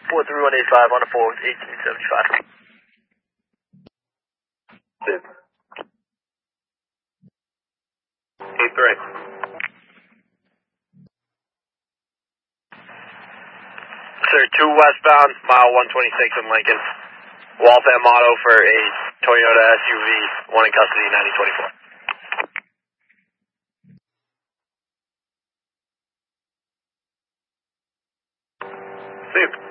43185 on the 4 with 1875. Six. 83. Sir, 2 westbound, mile 126 in Lincoln. Waltham Auto for a Toyota SUV, 1 in custody, 9024. Six.